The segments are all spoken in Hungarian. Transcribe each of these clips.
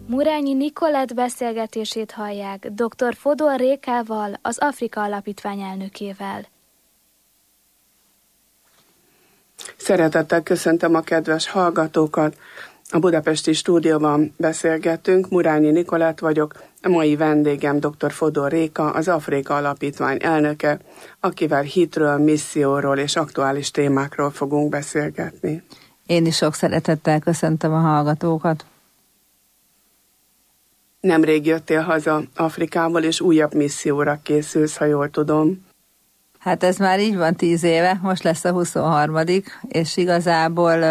Murányi Nikolett beszélgetését hallják dr. Fodor Rékával, az Afrika Alapítvány elnökével. Szeretettel köszöntöm a kedves hallgatókat. A budapesti stúdióban beszélgetünk, Murányi Nikolett vagyok, a mai vendégem dr. Fodor Réka, az Afrika Alapítvány elnöke, akivel hitről, misszióról és aktuális témákról fogunk beszélgetni. Én is sok szeretettel köszöntöm a hallgatókat. Nemrég jöttél haza Afrikából, és újabb misszióra készülsz, ha jól tudom. Hát ez már így van 10 éve, most lesz a 23. és igazából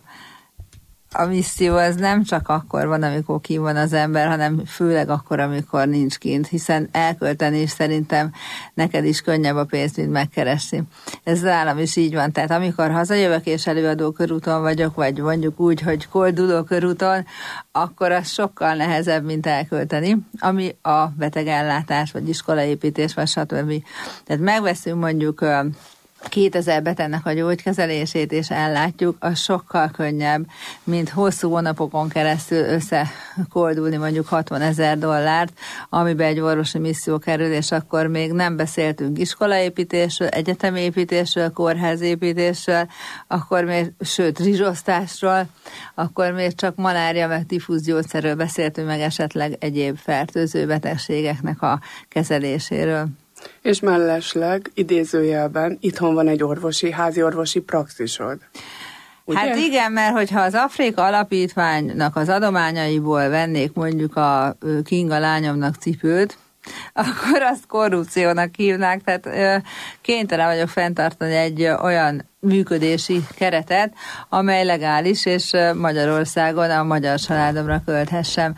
a misszió az nem csak akkor van, amikor kín van az ember, hanem főleg akkor, amikor nincs kint, hiszen elkölteni is szerintem neked is könnyebb a pénzt, mint megkeresni. Ez nálam is így van, tehát amikor hazajövök és előadó körúton vagyok, vagy mondjuk úgy, hogy kolduló körúton, akkor az sokkal nehezebb, mint elkölteni, ami a betegellátás, vagy iskolaépítés, vagy stb. Tehát megveszünk mondjuk 2000 betegnek a gyógykezelését, és ellátjuk, az sokkal könnyebb, mint hosszú hónapokon keresztül összekoldulni mondjuk $60,000, amiben egy orvosi misszió kerül, és akkor még nem beszéltünk iskolaépítésről, egyetemépítésről, kórházépítésről, akkor még, sőt, rizsosztásról, akkor még csak malária meg tifusz gyógyszerről beszéltünk, meg esetleg egyéb fertőző betegségeknek a kezeléséről. És mellesleg, idézőjelben, itthon van egy házi orvosi praxisod. Ugye? Hát igen, mert hogyha az Afrika Alapítványnak az adományaiból vennék mondjuk a Kinga lányomnak cipőt, akkor azt korrupciónak hívnák, tehát kénytelen vagyok fenntartani egy olyan működési keretet, amely legális, és Magyarországon a magyar családomra költhessem.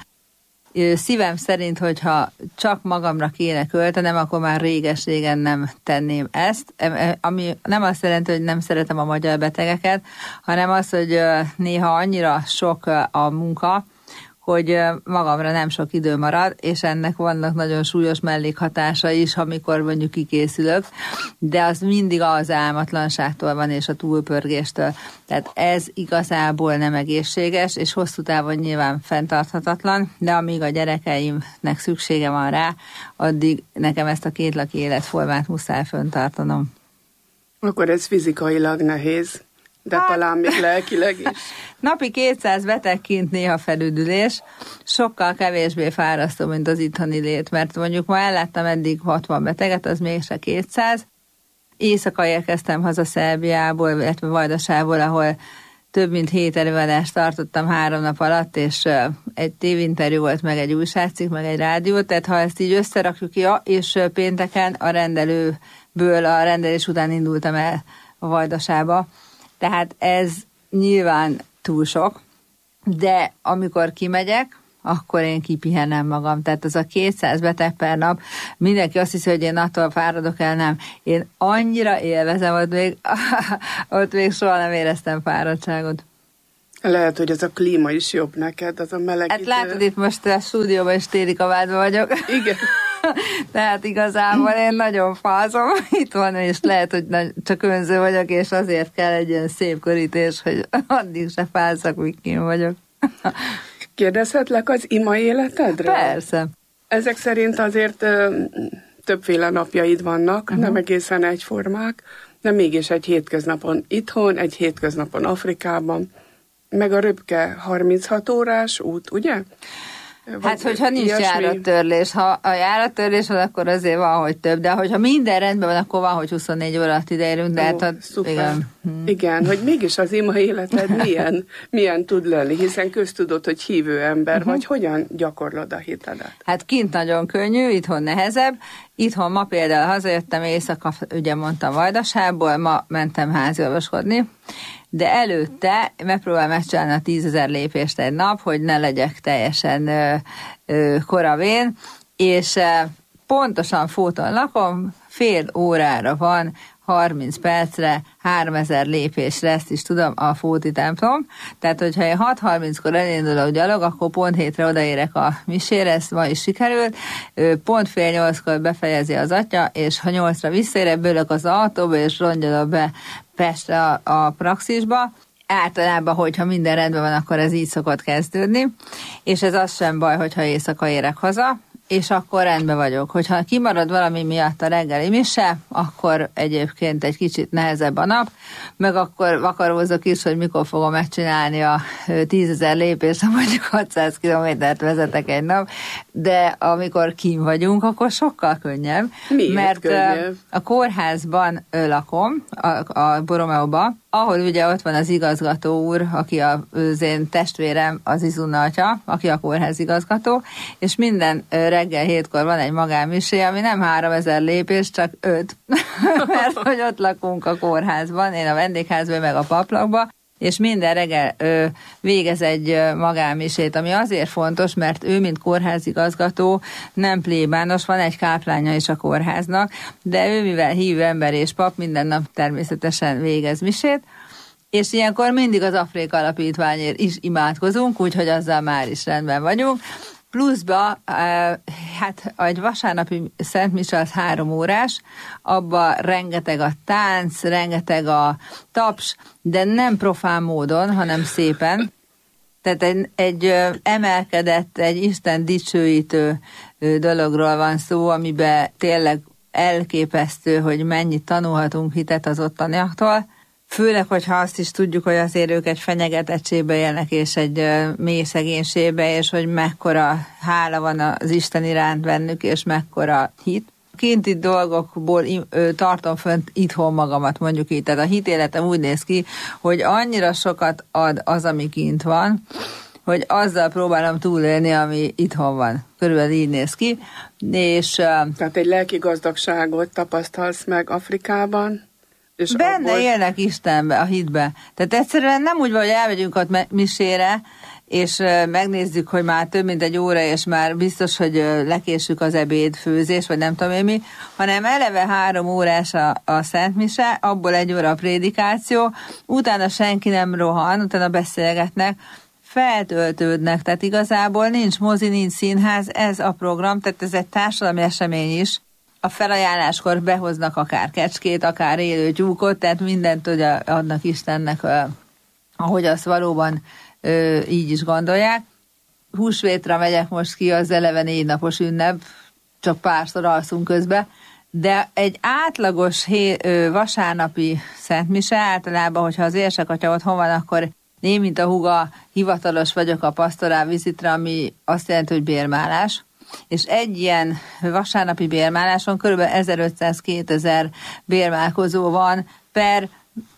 Szívem szerint, hogyha csak magamra kéne költenem, akkor már réges-régen nem tenném ezt, ami nem azt jelenti, hogy nem szeretem a magyar betegeket, hanem az, hogy néha annyira sok a munka, hogy magamra nem sok idő marad, és ennek vannak nagyon súlyos mellékhatása is, amikor mondjuk kikészülök, de az mindig az álmatlanságtól van, és a túlpörgéstől. Tehát ez igazából nem egészséges, és hosszú távon nyilván fenntarthatatlan, de amíg a gyerekeimnek szüksége van rá, addig nekem ezt a kétlaki életformát muszáj fenntartanom. Akkor ez fizikailag nehéz, de talán még lelkileg is. Napi 200 beteg kint néha felüdülés, sokkal kevésbé fárasztó, mint az itthoni lét, mert mondjuk ma elláttam eddig 60 beteget, az mégse 200. Éjszaka érkeztem haza Szerbiából, illetve Vajdaságból, ahol több mint 7 előadást tartottam 3 nap alatt, és egy tévinterjú volt, meg egy újságcikk, meg egy rádió, tehát ha ezt így összerakjuk, és pénteken a rendelés után indultam el a Vajdaságba, tehát ez nyilván túl sok, de amikor kimegyek, akkor én kipihenem magam. Tehát az a 200 beteg per nap, mindenki azt hiszi, hogy én attól fáradok el, nem. Én annyira élvezem, ott még soha nem éreztem fáradtságot. Lehet, hogy ez a klíma is jobb neked, az a meleg Hát idő. látod, itt most a stúdióban is téli kabátban vagyok. Igen. Tehát igazából én nagyon fázom itt van, és lehet, hogy csak önző vagyok, és azért kell egy ilyen szép körítés, hogy addig se fázzak, míg kín vagyok. Kérdezhetlek az ima életedről? Persze. Ezek szerint azért többféle napjaid vannak, nem egészen egyformák, de mégis egy hétköznapon itthon, egy hétköznapon Afrikában, meg a röpke 36 órás út, ugye? Hát, hogyha nincs járattörlés. Ha a járattörlés van, akkor azért van, hogy több, de hogyha minden rendben van, akkor van, hogy 24 óra alatt ideérünk, de hát szuper. Igen, hogy mégis az ima életed milyen tud lenni, hiszen köztudod, hogy hívő ember vagy, hogyan gyakorlod a hitedet? Hát kint nagyon könnyű, itthon nehezebb. Itthon ma például hazajöttem éjszaka, ugye mondtam Vajdaságból, ma mentem háziorvoskodni, de előtte megpróbálom megcsinálni a 10 000 lépést egy nap, hogy ne legyek teljesen koravén, és pontosan Fóton lakom, fél órára van, 30 percre, 3000 lépésre, ezt is tudom, a Fóti templom. Tehát, hogyha én 6:30-kor elindulok gyalog, akkor pont 7-re odaérek a misére, ezt ma is sikerült. Pont fél 8-kor befejezi az atya, és ha 8-ra visszaérek, bőlök az autóba, és rongyolok be Pestre a praxisba. Általában, hogyha minden rendben van, akkor ez így szokott kezdődni, és ez az sem baj, hogyha éjszaka érek haza, és akkor rendben vagyok. Hogyha kimarad valami miatt a reggeli mise, akkor egyébként egy kicsit nehezebb a nap, meg akkor vakarózok is, hogy mikor fogom megcsinálni a 10 000 lépést, ha mondjuk 600 kilométert vezetek egy nap, de amikor kín vagyunk, akkor sokkal könnyebb. Miért mert könnyebb? A kórházban lakom, a Borromeóban, ahol ugye ott van az igazgató úr, aki az én testvérem, az Izuna atya, aki a kórház igazgató, és minden reggel 7-kor van egy magánmisé, ami nem 3000 lépés, csak 5, mert hogy ott lakunk a kórházban, én a vendégházban, meg a paplakban, és minden reggel végez egy magánmisét, ami azért fontos, mert ő, mint kórházigazgató, nem plébános, van egy káplánya is a kórháznak, de ő, mivel hívő ember és pap, minden nap természetesen végez misét, és ilyenkor mindig az Afrika Alapítványért is imádkozunk, úgyhogy azzal már is rendben vagyunk. Pluszba, hát egy vasárnapi Szent Mise az 3 órás, abba rengeteg a tánc, rengeteg a taps, de nem profán módon, hanem szépen. Tehát egy emelkedett, egy Isten dicsőítő dologról van szó, amiben tényleg elképesztő, hogy mennyit tanulhatunk hitet az ottaniaktól. Főleg, hogyha azt is tudjuk, hogy azért ők egy fenyegetettségbe élnek, és egy mély szegénységbe, és hogy mekkora hála van az Isten iránt bennük, és mekkora hit. Kinti dolgokból tartom fönt itthon magamat, mondjuk így. Tehát a hitéletem úgy néz ki, hogy annyira sokat ad az, ami kint van, hogy azzal próbálom túlélni, ami itthon van. Körülbelül így néz ki. És, tehát egy lelki gazdagságot tapasztalsz meg Afrikában? És benne abból... élnek Istenbe, a hitbe. Tehát egyszerűen nem úgy van, hogy elmegyünk ott misére, és megnézzük, hogy már több mint 1 óra, és már biztos, hogy lekésük az ebédfőzés, vagy nem tudom én mi, hanem eleve 3 órás a Szent Mise, abból 1 óra a prédikáció, utána senki nem rohan, utána beszélgetnek, feltöltődnek, tehát igazából nincs mozi, nincs színház, ez a program, tehát ez egy társadalmi esemény is. A felajánláskor behoznak akár kecskét, akár élő tyúkot, tehát mindent hogy adnak Istennek, ahogy azt valóban így is gondolják. Húsvétra megyek most ki, az eleve 4 napos ünnep, csak párszor alszunk közbe, de egy átlagos vasárnapi Szent Mise általában, hogyha az érsekatya otthon van, akkor én, mint a húga, hivatalos vagyok a pastorál vizitre, ami azt jelenti, hogy bérmálás. És egy ilyen vasárnapi bérmáláson kb. 1500-2000 bérmálkozó van per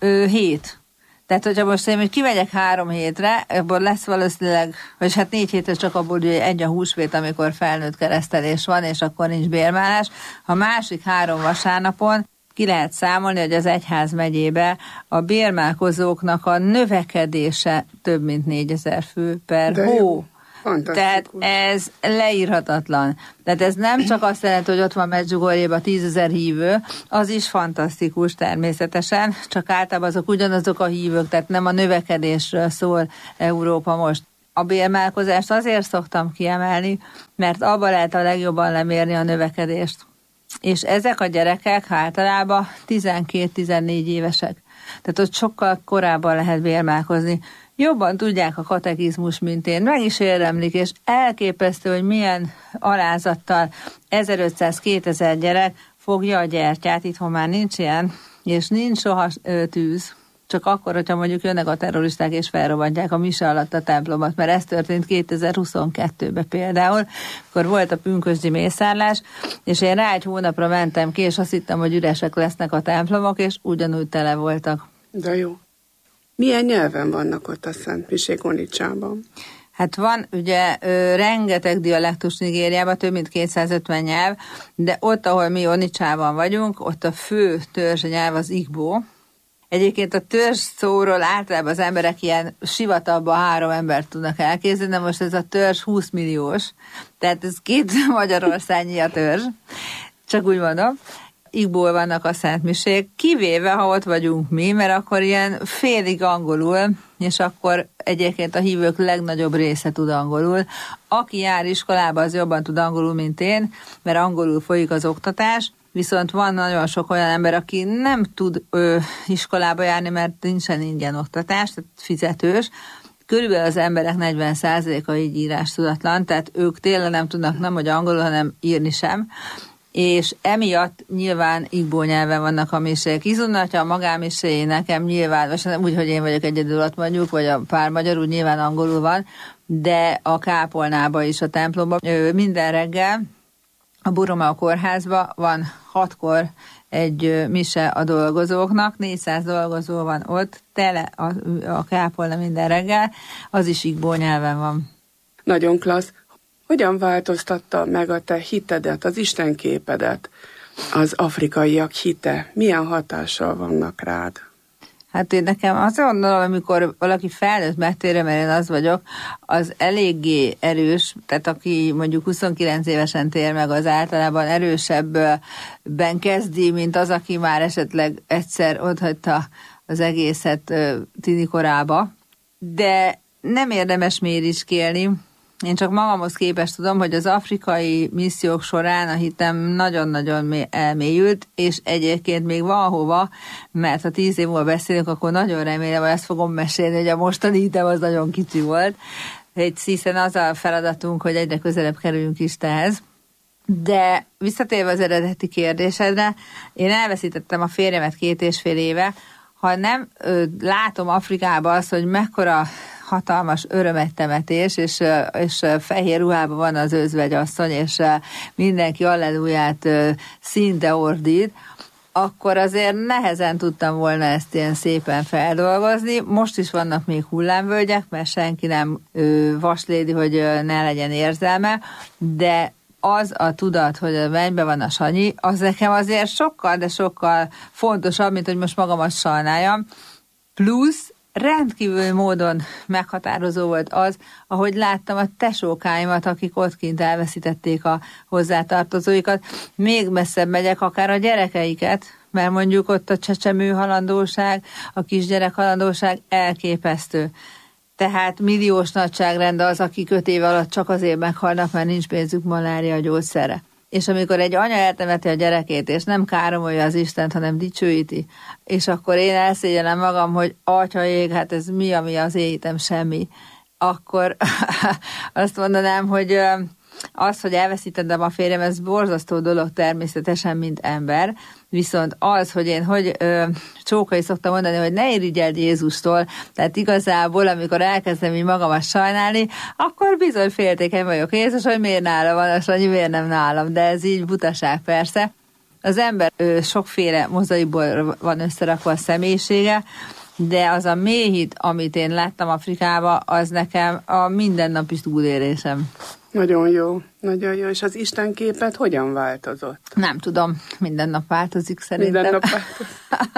hét. Tehát, hogyha most én kimegyek 3 hétre, abból lesz valószínűleg, vagy hát 4 hétre csak abból ugye egy a húsvét, amikor felnőtt keresztelés van, és akkor nincs bérmálás. A másik 3 vasárnapon ki lehet számolni, hogy az egyház megyébe a bérmálkozóknak a növekedése több mint 4000 fő per hó. Tehát ez leírhatatlan. Tehát ez nem csak azt jelenti, hogy ott van Medjugorjéban 10 000 hívő, az is fantasztikus természetesen, csak általában azok ugyanazok a hívők, tehát nem a növekedésről szól Európa most. A bérmálkozást azért szoktam kiemelni, mert abban lehet a legjobban lemérni a növekedést. És ezek a gyerekek általában 12-14 évesek. Tehát ott sokkal korábban lehet bérmálkozni. Jobban tudják a katekizmus, mint én, meg is érdemlik, és elképesztő, hogy milyen alázattal 1500-2000 gyerek fogja a gyertyát, itthon már nincs ilyen, és nincs soha tűz, csak akkor, hogyha mondjuk jönnek a terroristák és felrobbantják a mise alatt a templomot, mert ez történt 2022-ben például, akkor volt a pünkösdi mészárlás, és én rá 1 hónapra mentem ki, és azt hittem, hogy üresek lesznek a templomok, és ugyanúgy tele voltak. De jó. Milyen nyelven vannak ott a Szent Misék Onicsában? Hát van ugye rengeteg dialektus Nigériában, több mint 250 nyelv, de ott, ahol mi Onicsában vagyunk, ott a fő törzsnyelv az Igbo. Egyébként a törzs szóról általában az emberek ilyen sivatagban 3 embert tudnak elképzelni, de most ez a törzs 20 milliós, tehát ez 2 Magyarországnyi a törzs, csak úgy mondom. Igból vannak a szentmisék, kivéve, ha ott vagyunk mi, mert akkor ilyen félig angolul, és akkor egyébként a hívők legnagyobb része tud angolul. Aki jár iskolába, az jobban tud angolul, mint én, mert angolul folyik az oktatás, viszont van nagyon sok olyan ember, aki nem tud iskolába járni, mert nincsen ingyen oktatás, tehát fizetős. Körülbelül az emberek 40%-a így írástudatlan, tehát ők tényleg nem tudnak nem hogy angolul, hanem írni sem. És emiatt nyilván igbó nyelven vannak a misék. Izunatja a magámiséi nekem nyilván, vagy úgy, hogy én vagyok egyedül ott mondjuk, vagy a pár magyar, úgy nyilván angolul van, de a kápolnába is, a templomba minden reggel a Borromeo kórházban van 6-kor egy mise a dolgozóknak, 400 dolgozó van ott, tele a kápolna minden reggel, az is igbó nyelven van. Nagyon klassz. Hogyan változtatta meg a te hitedet, az istenképedet, az afrikaiak hite? Milyen hatással vannak rád? Hát én nekem azt gondolom, amikor valaki felnőtt megtérő, mert én az vagyok, az eléggé erős, tehát aki mondjuk 29 évesen tér meg, az általában erősebben kezdi, mint az, aki már esetleg egyszer otthagyta az egészet tinikorába. De nem érdemes méricskélni. Én csak magamhoz képest tudom, hogy az afrikai missziók során a hitem nagyon-nagyon elmélyült, és egyébként még van hova, mert ha 10 év múlva beszélünk, akkor nagyon remélem, hogy ezt fogom mesélni, hogy a mostani hitem az nagyon kicsi volt, hiszen az a feladatunk, hogy egyre közelebb kerüljünk Istenhez. De visszatérve az eredeti kérdésedre, én elveszítettem a férjemet 2,5 éve, ha nem látom Afrikában azt, hogy mekkora hatalmas örömettemetés, és fehér ruhában van az özvegyasszony, és mindenki alleluját szinte ordít, akkor azért nehezen tudtam volna ezt ilyen szépen feldolgozni. Most is vannak még hullámvölgyek, mert senki nem vaslédi, hogy ne legyen érzelme, de az a tudat, hogy a mennyben van a Sanyi, az nekem azért sokkal, de sokkal fontosabb, mint hogy most magamat sajnáljam. Plusz rendkívül módon meghatározó volt az, ahogy láttam a tesókáimat, akik ott kint elveszítették a hozzátartozóikat. Még messzebb megyek, akár a gyerekeiket, mert mondjuk ott a csecsemő halandóság, a kisgyerek halandóság elképesztő. Tehát milliós nagyságrend az, akik 5 év alatt csak azért meghalnak, mert nincs pénzük malária gyógyszerre. És amikor egy anya eltemeti a gyerekét, és nem káromolja az Istent, hanem dicsőíti, és akkor én elszégyellem magam, hogy atyaég, hát ez mi, ami az életem semmi, akkor azt mondanám, hogy az, hogy elveszítettem a férjem, ez borzasztó dolog természetesen, mint ember, viszont az, hogy én Csókai szoktam mondani, hogy ne irigyeld Jézustól, tehát igazából, amikor elkezdem így magamat sajnálni, akkor bizony féltékeny vagyok Jézus, hogy miért nála van, és annyi miért nem nálam, de ez így butaság persze. Az ember sokféle mozaikból van összerakva a személyisége, de az a mély hit, amit én láttam Afrikába, az nekem a mindennapi túlélésem. Nagyon jó, nagyon jó. És az istenképet hogyan változott? Nem tudom, minden nap változik szerintem. Minden nap változik.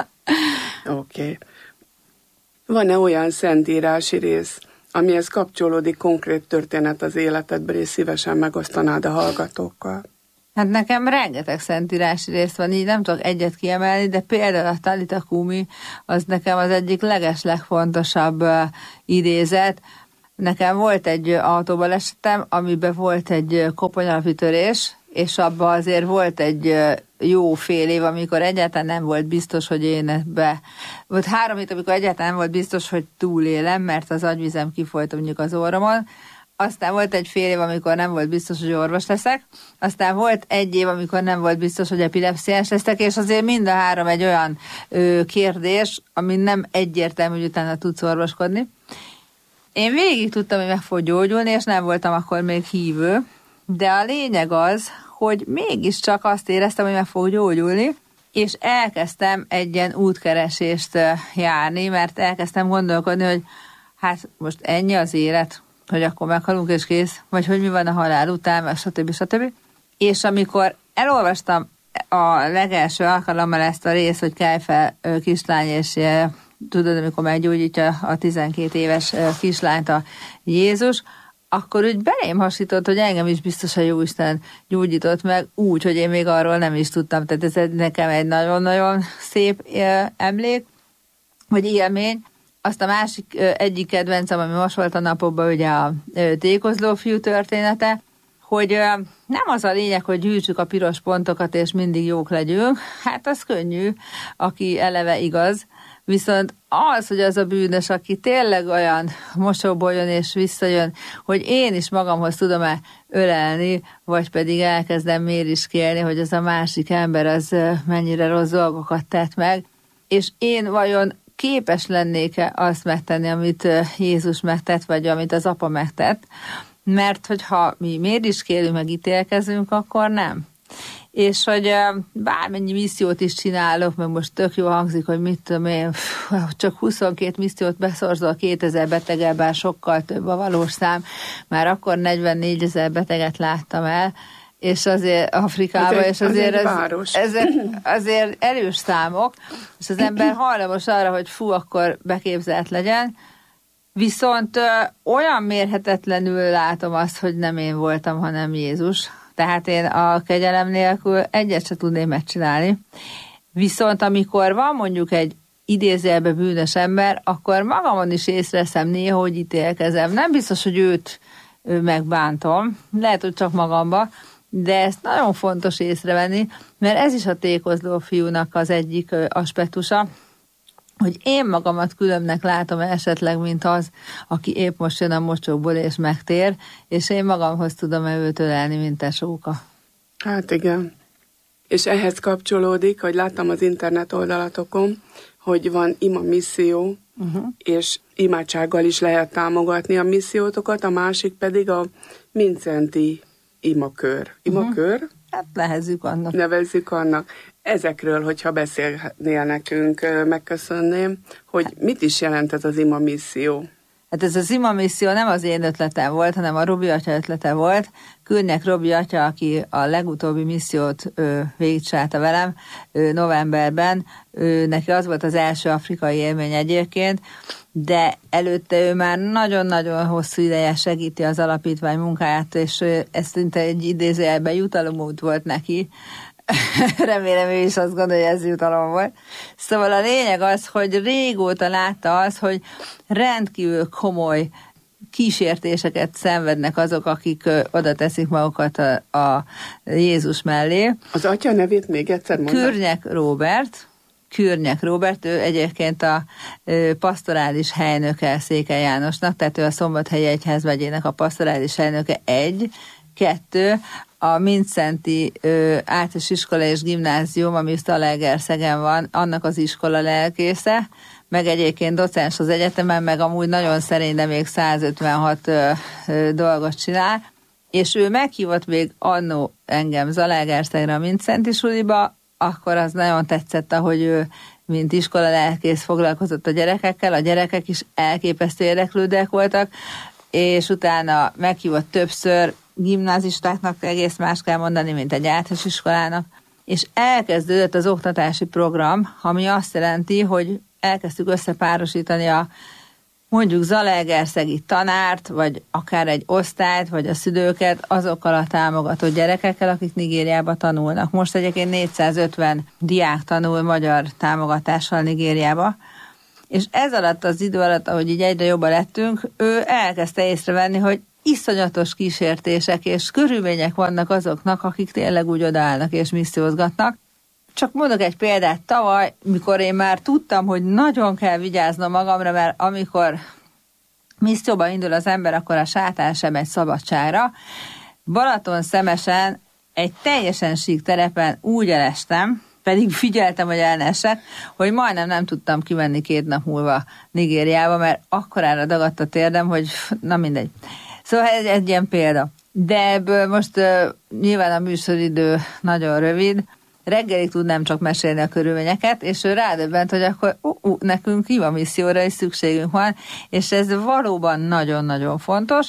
Oké. Van-e olyan szentírási rész, amihez kapcsolódik konkrét történet az életedből, és szívesen megosztanád a hallgatókkal? Hát nekem rengeteg szentírási rész van, így nem tudok egyet kiemelni, de például a Talita Kumi, az nekem az egyik legfontosabb idézet. Nekem volt egy autóbalesetem, amiben volt egy koponyalapítörés, és abban azért volt egy jó fél év, amikor egyáltalán nem volt biztos, hogy én ebbe... Volt 3 hét, amikor egyáltalán nem volt biztos, hogy túlélem, mert az agyvizem kifolyt mondjuk az orromon. Aztán volt egy fél év, amikor nem volt biztos, hogy orvos leszek. Aztán volt 1 év, amikor nem volt biztos, hogy epilepsziás leszek, és azért mind a 3 egy olyan kérdés, ami nem egyértelmű, hogy utána tudsz orvoskodni. Én végig tudtam, hogy meg fog gyógyulni, és nem voltam akkor még hívő, de a lényeg az, hogy mégiscsak azt éreztem, hogy meg fog gyógyulni, és elkezdtem egy ilyen útkeresést járni, mert elkezdtem gondolkodni, hogy hát most ennyi az élet, hogy akkor meghalunk és kész, vagy hogy mi van a halál után, stb. És amikor elolvastam a legelső alkalommal ezt a részt, hogy kelj fel kislány, és tudod, amikor meggyógyítja a 12 éves kislányt a Jézus, akkor úgy belém hasított, hogy engem is biztos a Jóisten gyógyított meg úgy, hogy én még arról nem is tudtam. Tehát ez nekem egy nagyon-nagyon szép emlék, vagy élmény. Azt a másik egyik kedvencem, ami most volt a napokban, ugye a tékozló fiú története, hogy nem az a lényeg, hogy gyűjtsük a piros pontokat, és mindig jók legyünk. Hát az könnyű, aki eleve igaz. Viszont az, hogy az a bűnös, aki tényleg olyan mosolyogjon és visszajön, hogy én is magamhoz tudom-e ölelni, vagy pedig elkezdem mériskélni, hogy az a másik ember az mennyire rossz dolgokat tett meg, és én vajon képes lennék-e azt megtenni, amit Jézus megtett, vagy amit az apa megtett, mert hogyha mi mériskélünk, meg ítélkezünk, akkor nem. És hogy bármennyi missziót is csinálok, meg most tök jó hangzik, hogy mit tudom én, csak 22 missziót beszorzol 2000 beteggel, bár sokkal több a valós szám, már akkor 44 000 beteget láttam el, és azért Afrikában, és azért erős számok, és az ember hajlamos arra, hogy akkor beképzelt legyen, viszont olyan mérhetetlenül látom azt, hogy nem én voltam, hanem Jézus. Tehát én a kegyelem nélkül egyet se tudném megcsinálni. Viszont amikor van mondjuk egy idézőjelben bűnös ember, akkor magamon is észreveszem néha, hogy ítélkezem. Nem biztos, hogy őt megbántom, lehet, hogy csak magamba, de ezt nagyon fontos észrevenni, mert ez is a tékozló fiúnak az egyik aspektusa, hogy én magamat különbnek látom esetleg, mint az, aki épp most jön a mocsokból és megtér, és én magamhoz tudom őt ölelni, mint tesóka. Hát igen. És ehhez kapcsolódik, hogy láttam az internet oldalatokon, hogy van ima misszió, és imádsággal is lehet támogatni a missziótokat, a másik pedig a Mincenti imakör. Imakör? Hát nevezzük annak. Nevezzük annak. Ezekről, hogyha beszélnél nekünk, megköszönném, hogy mit is jelent ez az ima misszió. Hát ez az ima misszió nem az én ötletem volt, hanem a Robi atya ötlete volt. Kürnyek Robi atya, aki a legutóbbi missziót végigcsinálta velem novemberben, neki az volt az első afrikai élmény egyébként, de előtte ő már nagyon-nagyon hosszú ideje segíti az alapítvány munkáját, és ez szinte egy idézőjelben jutalomút volt neki. Remélem ő is azt gondolja, hogy ez jutalom volt. Szóval a lényeg az, hogy régóta látta az, hogy rendkívül komoly kísértéseket szenvednek azok, akik oda teszik magukat a Jézus mellé. Az atya nevét még egyszer mondom. Kürnyek Róbert, ő egyébként a pastorális helynöke Székely Jánosnak, tehát ő a Szombathelyi Egyházmegyének a pastorális helynöke 1, 2, a Mincenti általános iskola és gimnázium, ami Zalaegerszegen van, annak az iskola lelkésze, meg egyébként docens az egyetemen, meg amúgy nagyon szerény, de még 156 dolgot csinál, és ő meghívott még annó engem Zalaegerszegre a Mincenti suliba, akkor az nagyon tetszett, ahogy ő mint iskola lelkész foglalkozott a gyerekekkel, a gyerekek is elképesztő érdeklődőek voltak, és utána meghívott többször gimnázistáknak, egész más kell mondani, mint egy általános iskolának, és elkezdődött az oktatási program, ami azt jelenti, hogy elkezdtük összepárosítani a mondjuk zalaegerszegi tanárt, vagy akár egy osztályt, vagy a szülőket azokkal a támogatott gyerekekkel, akik Nigériába tanulnak. Most egyébként 450 diák tanul magyar támogatással Nigériába, és ez alatt az idő alatt, ahogy így egyre jobban lettünk, ő elkezdte észrevenni, hogy iszonyatos kísértések és körülmények vannak azoknak, akik tényleg úgy odaállnak és missziózgatnak. Csak mondok egy példát, tavaly, mikor én már tudtam, hogy nagyon kell vigyáznom magamra, mert amikor misszióba indul az ember, akkor a sátán sem megy szabadságra. Balatonszemesen egy teljesen sík terepen úgy elestem, pedig figyeltem, hogy el ne esek, hogy majdnem nem tudtam kimenni 2 nap múlva Nigériába, mert akkorára dagadt a térdem, hogy na mindegy. Szóval ez egy ilyen példa. De ebből most nyilván a műsoridő nagyon rövid, reggelig tudnám csak mesélni a körülményeket, és ő rádöbbent, hogy akkor nekünk ima misszióra is szükségünk van, és ez valóban nagyon-nagyon fontos.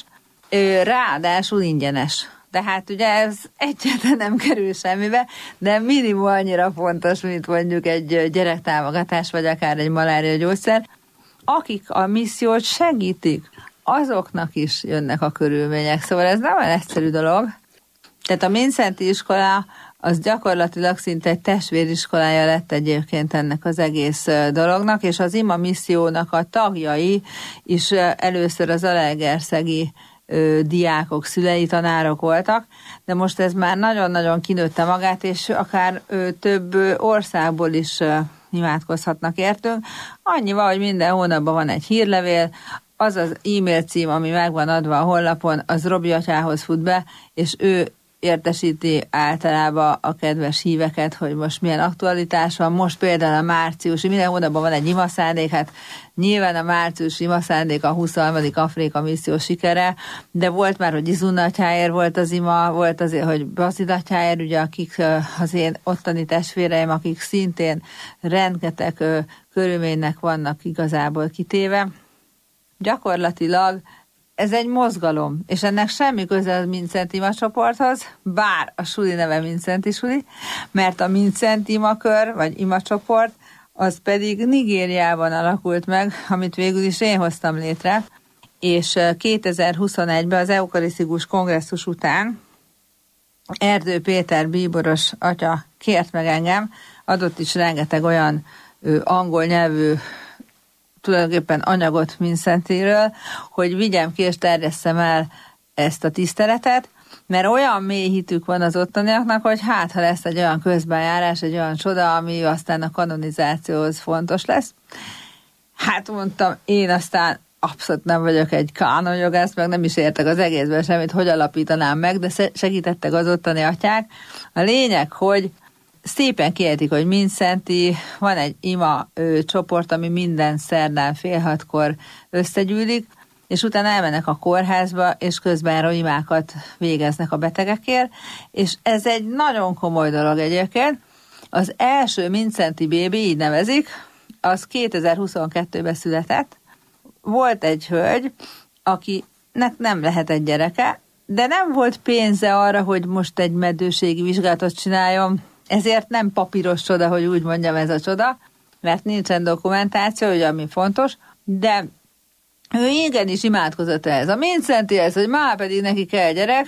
Ráadásul ingyenes. Tehát ugye ez egyáltalán nem kerül semmibe, de minimum annyira fontos, mint mondjuk egy gyerektámogatás, vagy akár egy malária gyógyszer. Akik a missziót segítik, azoknak is jönnek a körülmények. Szóval ez nem olyan egyszerű dolog. Tehát a Mincenti iskola az gyakorlatilag szinte egy testvériskolája lett egyébként ennek az egész dolognak, és az ima missziónak a tagjai is először az zalaegerszegi diákok, szülei, tanárok voltak, de most ez már nagyon-nagyon kinőtte magát, és akár több országból is imádkozhatnak értünk. Annyival, hogy minden hónapban van egy hírlevél, az az e-mail cím, ami meg van adva a honlapon, az Robi atyához fut be, és ő értesíti általában a kedves híveket, hogy most milyen aktualitás van. Most például a márciusi, minden hónapban van egy imaszándék, hát nyilván a márciusi imaszándék a 23. Afrika misszió sikere, de volt már, hogy Izun atyáért volt az ima, volt azért, hogy Bazid atyáért, ugye, akik az én ottani testvéreim, akik szintén rengeteg körülménynek vannak igazából kitéve. Gyakorlatilag ez egy mozgalom, és ennek semmi köze a Mincent Ima csoporthoz, bár a suli neve Mincenti suli, mert a Mincent Ima kör, vagy Ima csoport, az pedig Nigériában alakult meg, amit végül is én hoztam létre, és 2021-ben az eukarisztikus kongresszus után Erdő Péter bíboros atya kért meg engem, adott is rengeteg olyan angol nyelvű tulajdonképpen anyagot Mincentiről, hogy vigyem ki és terjesszem el ezt a tiszteletet, mert olyan mély hitük van az ottaniaknak, hogy hát, ha lesz egy olyan közbenjárás, egy olyan csoda, ami aztán a kanonizációhoz fontos lesz. Hát mondtam, én aztán abszolút nem vagyok egy kánonjogász, meg nem is értek az egészben semmit, hogy alapítanám meg, de segítettek az ottani atyák. A lényeg, hogy szépen kiejtik, hogy Mincenti, van egy ima csoport, ami minden szerdán 5:30 összegyűlik, és utána elmennek a kórházba, és közben imákat végeznek a betegekért, és ez egy nagyon komoly dolog egyébként. Az első Mincenti bébi, így nevezik, az 2022-ben született. Volt egy hölgy, akinek nem lehetett gyereke, de nem volt pénze arra, hogy most egy meddőségi vizsgálatot csináljon, ezért nem papíros csoda, hogy úgy mondjam, ez a csoda, mert nincsen dokumentáció, ugye, ami fontos, de ő igenis imádkozott ehhez. A Mincentihez, hogy már pedig neki kell gyerek,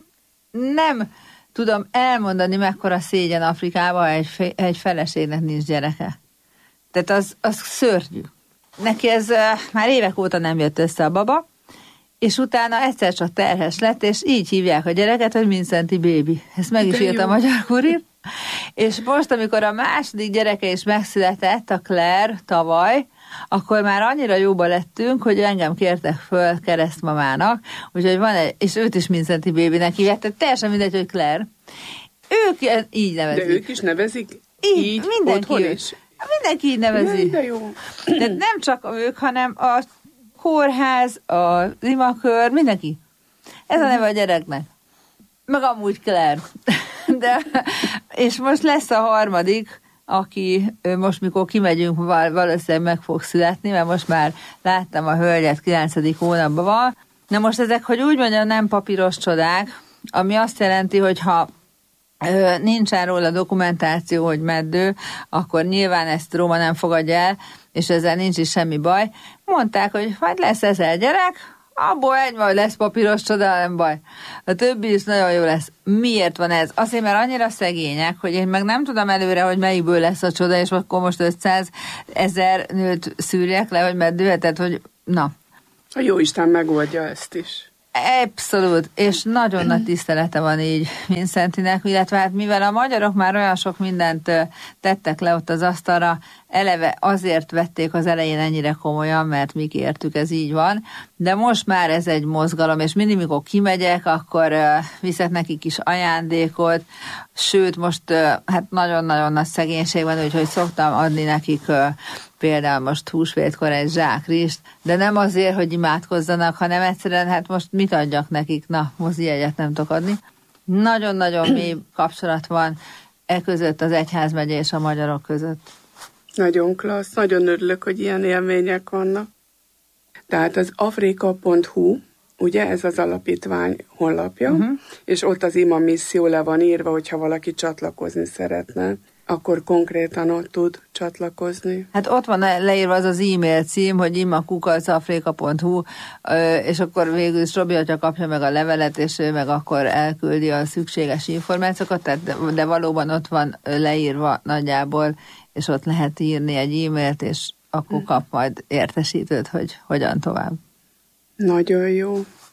nem tudom elmondani, mekkora szégyen Afrikában egy feleségnek nincs gyereke. Tehát az szörnyű. Neki ez már évek óta nem jött össze a baba, és utána egyszer csak terhes lett, és így hívják a gyereket, hogy Mincenti baby. Ezt meg is írt a Magyar Kurír. És most, amikor a második gyereke is megszületett, a Claire tavaly, akkor már annyira jóba lettünk, hogy engem kértek föl keresztmamának, úgyhogy van egy, és őt is Mincenti babynek hívják, tehát teljesen mindegy, hogy Claire. Ők így nevezik. De ők is nevezik? Így mindenki is. Mindenki így nevezi. De jó. De nem csak ők, hanem a kórház, az imakör, mindenki. Ez a neve a gyereknek. Meg amúgy Claire. De, és most lesz a harmadik, aki most, mikor kimegyünk, valószínűleg meg fog születni, mert most már láttam a hölgyet, 9. hónapban van. Na most ezek, hogy úgy mondjam, nem papíros csodák, ami azt jelenti, hogy ha nincsen róla dokumentáció, hogy meddő, akkor nyilván ezt Róma nem fogadja el, és ezzel nincs is semmi baj. Mondták, hogy majd lesz 1000 gyerek, abból egy majd lesz papíros csoda, nem baj. A többi is nagyon jó lesz. Miért van ez? Azért, mert annyira szegények, hogy én meg nem tudom előre, hogy melyikből lesz a csoda, és akkor most 500 000 nőt szűrjek le, hogy meddőheted, hogy na. A Jóisten megoldja ezt is. Abszolút, és nagyon nagy tisztelete van így Mincentinek, illetve hát mivel a magyarok már olyan sok mindent tettek le ott az asztalra, eleve azért vették az elején ennyire komolyan, mert mi kértük, ez így van, de most már ez egy mozgalom, és mindig, mikor kimegyek, akkor viszek nekik is ajándékot, sőt, most hát nagyon-nagyon nagy szegénység van, úgyhogy szoktam adni nekik például most húsvétkor egy zsákrist, de nem azért, hogy imádkozzanak, hanem egyszerűen, hát most mit adjak nekik? Na, mozijegyet nem tudok adni. Nagyon-nagyon mély kapcsolat van között, az egyházmegye és a magyarok között. Nagyon klassz, nagyon örülök, hogy ilyen élmények vannak. Tehát az afrika.hu, ugye ez az alapítvány honlapja, és ott az ima misszió le van írva, hogyha valaki csatlakozni szeretne, akkor konkrétan ott tud csatlakozni. Hát ott van leírva az az e-mail cím, hogy ima@afrika.hu, és akkor végül is Robi atya kapja meg a levelet, és ő meg akkor elküldi a szükséges információkat, tehát, de valóban ott van leírva nagyjából, és ott lehet írni egy e-mailt, és akkor kap majd értesítőt, hogy hogyan tovább. Nagyon jó.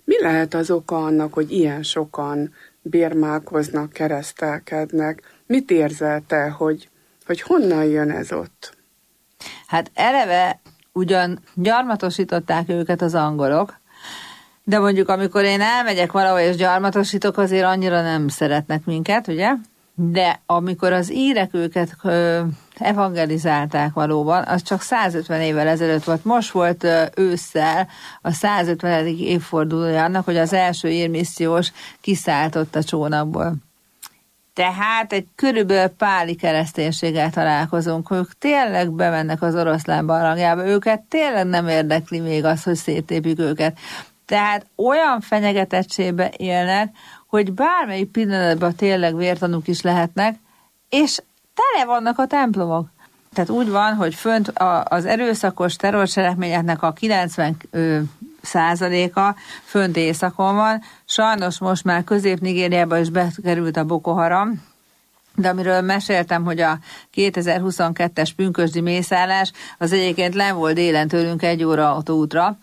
Mi lehet az oka annak, hogy ilyen sokan bérmálkoznak, keresztelkednek? Mit érzel te, hogy honnan jön ez ott? Hát eleve ugyan gyarmatosították őket az angolok, de mondjuk amikor én elmegyek valahol és gyarmatosítok, azért annyira nem szeretnek minket, ugye? De amikor az írek őket evangelizálták valóban, az csak 150 évvel ezelőtt volt. Most volt ősszel a 150. évfordulója annak, hogy az első írmissziós kiszállt ott a csónakból. Tehát egy körülbelül páli kereszténységgel találkozunk, ők tényleg bemennek az oroszlán barlangjába, őket tényleg nem érdekli még az, hogy széttépjük őket. Tehát olyan fenyegetettségbe élnek, hogy bármelyik pillanatban tényleg vértanúk is lehetnek, és tele vannak a templomok. Tehát úgy van, hogy fönt az erőszakos terrorcselekményeknek a 90%-a fönt északon van. Sajnos most már Közép-Nigériába is bekerült a Boko Haram, de amiről meséltem, hogy a 2022-es pünkösdi mészállás, az egyébként len volt délen tőlünk 1 óra autóútra,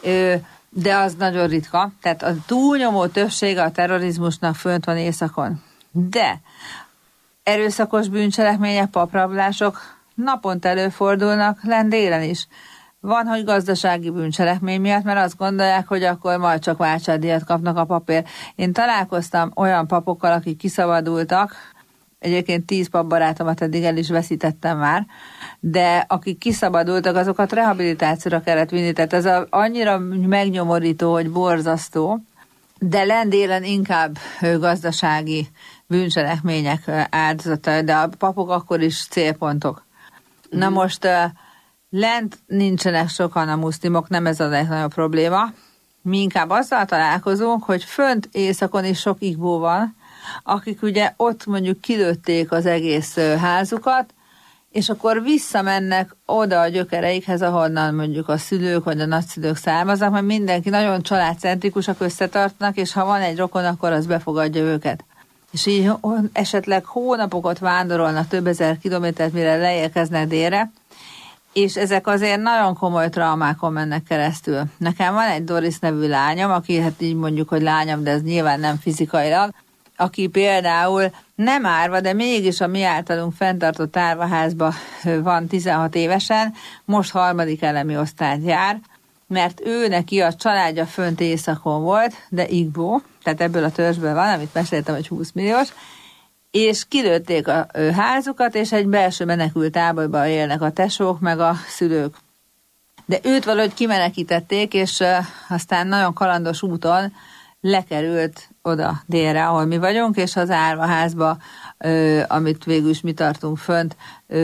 de az nagyon ritka. Tehát a túlnyomó többsége a terrorizmusnak fönt van északon. De erőszakos bűncselekmények, paprablások naponta előfordulnak len délen is. Van, hogy gazdasági bűncselekmény miatt, mert azt gondolják, hogy akkor majd csak váltságdíjat kapnak a papért. Én találkoztam olyan papokkal, akik kiszabadultak, egyébként 10 papbarátomat eddig el is veszítettem már, de akik kiszabadultak, azokat rehabilitációra kellett vinni, tehát ez annyira megnyomorító, hogy borzasztó, de lendélen inkább gazdasági bűncselekmények áldozata, de a papok akkor is célpontok. Na most lent nincsenek sokan a muszlimok, nem ez a legnagyobb probléma. Mi inkább azzal találkozunk, hogy fönt északon is sok igbó van, akik ugye ott mondjuk kilőtték az egész házukat, és akkor visszamennek oda a gyökereikhez, ahonnan mondjuk a szülők vagy a nagyszülők származnak, mert mindenki nagyon családcentrikusak, összetartnak, és ha van egy rokon, akkor az befogadja őket. És így esetleg hónapokat vándorolnak, több ezer kilométert, mire leérkeznek délre, és ezek azért nagyon komoly traumákon mennek keresztül. Nekem van egy Doris nevű lányom, aki hát így mondjuk, hogy lányom, de ez nyilván nem fizikailag, aki például nem árva, de mégis a mi általunk fenntartott árvaházba van 16 évesen, most 3. elemi osztályt jár, mert ő neki a családja fönt északon volt, de Igbo, tehát ebből a törzsből van, amit meséltem, hogy 20 milliós, és kilőtték a házukat, és egy belső menekült táborban élnek a tesók, meg a szülők. De őt valahogy kimenekítették, és aztán nagyon kalandos úton lekerült oda délre, ahol mi vagyunk, és az árvaházba, amit végül is mi tartunk fönt,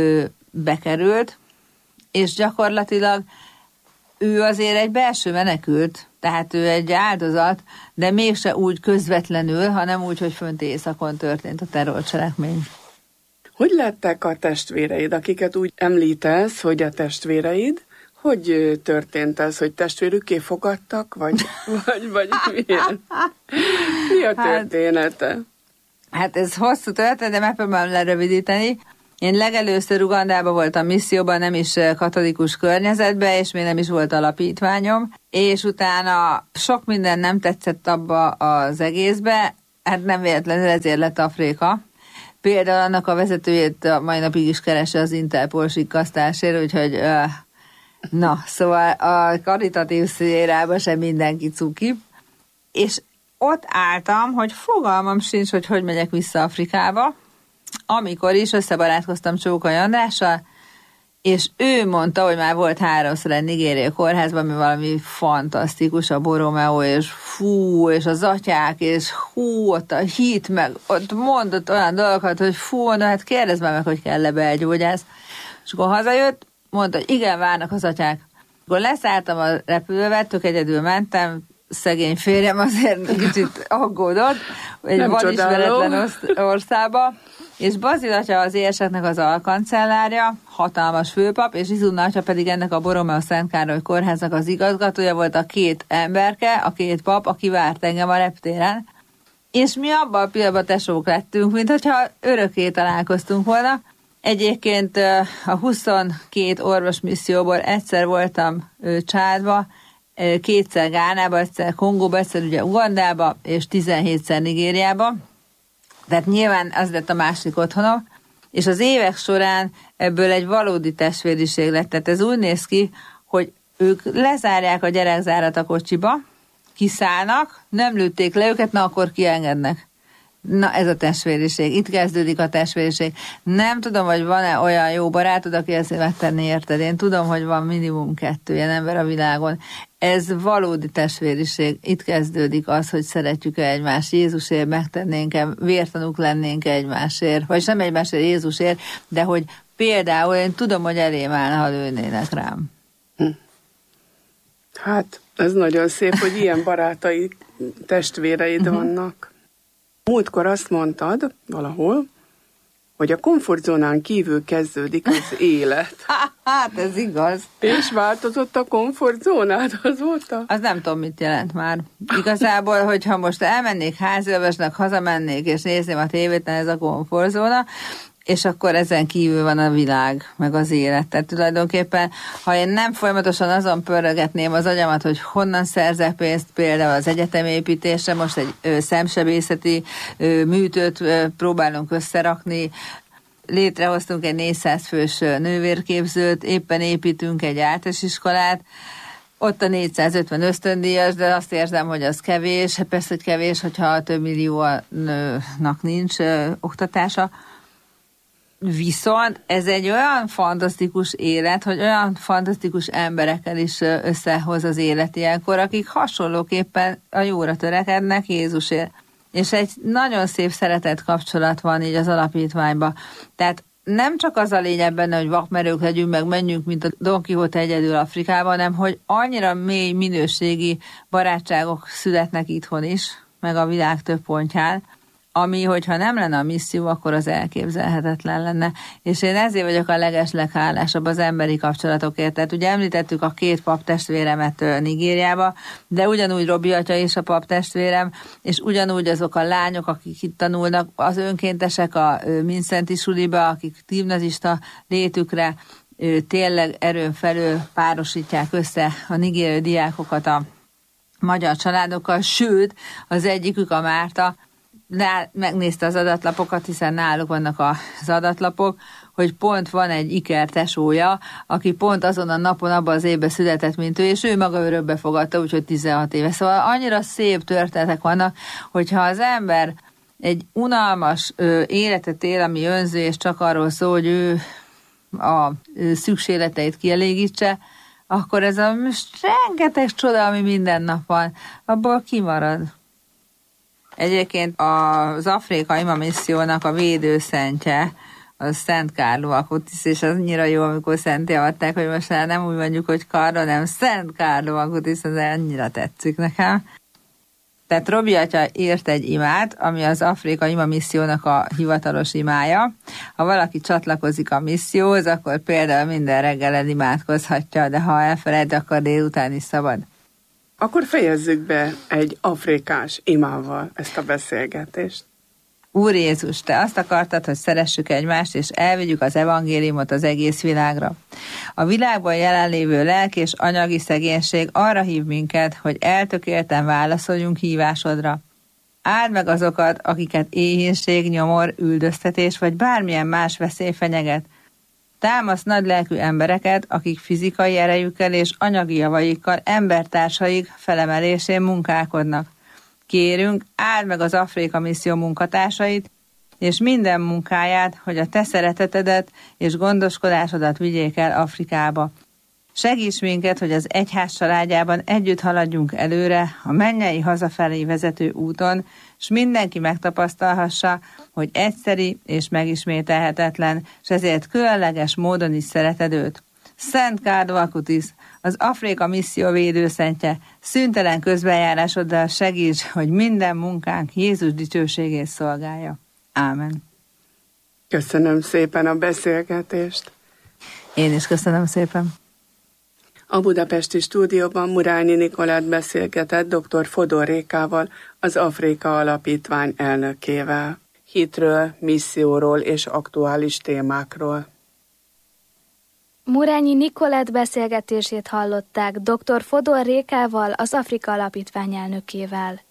bekerült, és gyakorlatilag ő azért egy belső menekült, tehát ő egy áldozat, de mégse úgy közvetlenül, hanem úgy, hogy fönt északon történt a terrorcselekmény. Hogy lettek a testvéreid, akiket úgy említesz, hogy a testvéreid? Hogy történt ez, hogy testvérükké fogadtak, vagy milyen? Mi a története? Hát ez hosszú történet, de megpróbálom lerövidíteni. Én legelőször Ugandában voltam misszióban, nem is katolikus környezetben, és még nem is volt alapítványom, és utána sok minden nem tetszett abba az egészbe, hát nem véletlenül ezért lett Afrika. Például annak a vezetőjét a mai napig is keresi az Interpol sikkasztásért, úgyhogy na, szóval a karitatív szférában sem mindenki cuki, és ott álltam, hogy fogalmam sincs, hogy megyek vissza Afrikába, amikor is összebarátkoztam Csókai Andrással, és ő mondta, hogy már volt 3-szor egy nigériai kórházban, ami valami fantasztikus, a Borromeo, és fú, és az atyák, és hú, ott a hit, meg ott mondott olyan dolgokat, hogy fú, na hát kérdezd meg, hogy kell-e belgyógyász. És akkor hazajött, mondta, hogy igen, várnak az atyák. Akkor leszálltam a repülővel, tök egyedül mentem, szegény férjem azért kicsit aggódott, egy van ismeretlen országba, és Bazil atya az érseknek az alkancellárja, hatalmas főpap, és Izunna atya pedig ennek a Borromeo Szent Károly kórháznak az igazgatója volt, a 2 emberke, a 2 pap, aki várt engem a reptéren. És mi abban a pillanatban tesók lettünk, mint hogyha örökké találkoztunk volna. Egyébként a 22 orvos misszióból egyszer voltam Csádba, 2-szer Gánába, egyszer Kongóba, egyszer ugye Ugandába, és 17-szer Nigériába. Tehát nyilván az lett a másik otthonom, és az évek során ebből egy valódi testvériség lett. Tehát ez úgy néz ki, hogy ők lezárják a gyerekzárat a kocsiba, kiszállnak, nem lőtték le őket, na akkor kiengednek. Na ez a testvériség, itt kezdődik a testvériség. Nem tudom, hogy van-e olyan jó barátod, aki ezt megtenni érted. Én tudom, hogy van minimum 2 ilyen ember a világon. Ez valódi testvériség. Itt kezdődik az, hogy szeretjük-e egymást. Jézusért megtennénk-e, vértanúk lennénk egymásért. Vagy nem egymásért, Jézusért, de hogy például én tudom, hogy elém állna, ha lőnének rám. Hát, ez nagyon szép, hogy ilyen barátai, testvéreid vannak. Múltkor azt mondtad valahol, hogy a komfortzónán kívül kezdődik az élet. Hát ez igaz. És változott a komfortzónád azóta? Az nem tudom, mit jelent már. Igazából, hogyha most elmennék háziorvosnak, hazamennék, és nézném a tévét, ez a komfortzóna, és akkor ezen kívül van a világ, meg az élet. Tehát tulajdonképpen, ha én nem folyamatosan azon pörögetném az agyamat, hogy honnan szerzek pénzt, például az egyetemépítésre, most egy szemsebészeti műtőt próbálunk összerakni, létrehoztunk egy 400 fős nővérképzőt, éppen építünk egy általános iskolát, ott a 450 ösztöndíjas, de azt érzem, hogy az kevés. Persze, hogy kevés, hogyha több milliónak nincs oktatása. Viszont ez egy olyan fantasztikus élet, hogy olyan fantasztikus emberekkel is összehoz az élet ilyenkor, akik hasonlóképpen a jóra törekednek Jézusért. És egy nagyon szép szeretett kapcsolat van így az alapítványban. Tehát nem csak az a lényeg benne, hogy vakmerők legyünk, meg menjünk, mint a Don Quixote egyedül Afrikában, hanem hogy annyira mély minőségi barátságok születnek itthon is, meg a világ több pontján, ami, hogyha nem lenne a misszió, akkor az elképzelhetetlen lenne. És én ezért vagyok a legesleghálásabb az emberi kapcsolatokért. Tehát ugye említettük a 2 paptestvéremet Nigériába, de ugyanúgy Robi atya is a paptestvérem, és ugyanúgy azok a lányok, akik itt tanulnak, az önkéntesek a Mincenti suliba, akik gimnazista létükre tényleg erőn felül párosítják össze a nigériai diákokat a magyar családokkal, sőt, az egyikük, a Márta, megnézte az adatlapokat, hiszen náluk vannak az adatlapok, hogy pont van egy Iker tesója, aki pont azon a napon, abban az évben született, mint ő, és ő maga örökbe fogadta, úgyhogy 16 éve. Szóval annyira szép történetek vannak, hogyha az ember egy unalmas életet él, ami önző, és csak arról szól, hogy ő a szükségleteit kielégítse, akkor ez a rengeteg csoda, ami minden nap van, abból kimarad. Egyébként az Afrika Ima Missziónak a védőszentje, az Szent Carlo Acutis, és az annyira jó, amikor szenté adták, hogy most már nem úgy mondjuk, hogy Carlo, hanem Szent Carlo Acutis, az annyira tetszik nekem. Tehát Robi atya írt egy imát, ami az Afrika Ima Missziónak a hivatalos imája. Ha valaki csatlakozik a misszióhoz, akkor például minden reggel imádkozhatja, de ha elfelejt, akkor délután is szabad. Akkor fejezzük be egy afrikás imával ezt a beszélgetést. Úr Jézus, Te azt akartad, hogy szeressük egymást, és elvigyük az evangéliumot az egész világra. A világban jelenlévő lelki és anyagi szegénység arra hív minket, hogy eltökélten válaszoljunk hívásodra. Áld meg azokat, akiket éhínség, nyomor, üldöztetés vagy bármilyen más veszély fenyeget. Támasz nagylelkű embereket, akik fizikai erejükkel és anyagi javaikkal embertársaik felemelésén munkálkodnak. Kérünk, áld meg az Afrika Misszió munkatársait, és minden munkáját, hogy a Te szeretetedet és gondoskodásodat vigyék el Afrikába. Segíts minket, hogy az egyház családjában együtt haladjunk előre a mennyei hazafelé vezető úton, és mindenki megtapasztalhassa, hogy egyszeri és megismételhetetlen, és ezért különleges módon is szereted őt. Szent Carlo Acutis, az Afrika Misszió védőszentje, szüntelen közbenjárásoddal segíts, hogy minden munkánk Jézus dicsőségét szolgálja. Ámen. Köszönöm szépen a beszélgetést. Én is köszönöm szépen. A budapesti stúdióban Murányi Nikolát beszélgetett dr. Fodor Rékával, az Afrika Alapítvány elnökével. Hitről, misszióról és aktuális témákról. Murányi Nikolett beszélgetését hallották dr. Fodor Rékával, az Afrika Alapítvány elnökével.